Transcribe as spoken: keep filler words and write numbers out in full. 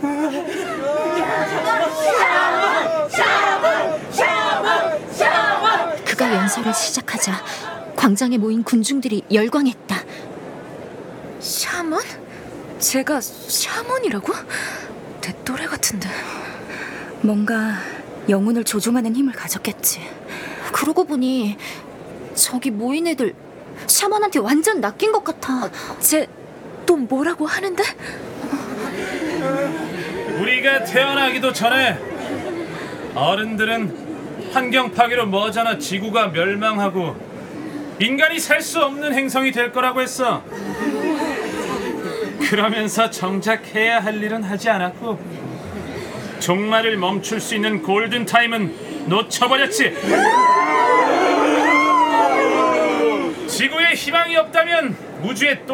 그가 연설을 시작하자 광장에 모인 군중들이 열광했다. 샤먼? 제가 샤먼이라고? 내 또래 같은데. 뭔가 영혼을 조종하는 힘을 가졌겠지. 그러고 보니 저기 모인 애들 샤먼한테 완전 낚인 것 같아. 쟤 또 뭐라고 하는데? 우리가 태어나기도 전에 어른들은 환경 파괴로 머지않아 지구가 멸망하고 인간이 살 수 없는 행성이 될 거라고 했어. 그러면서 정작 해야 할 일은 하지 않았고 종말을 멈출 수 있는 골든타임은 놓쳐버렸지. 지구에 희망이 없다면 우주에 또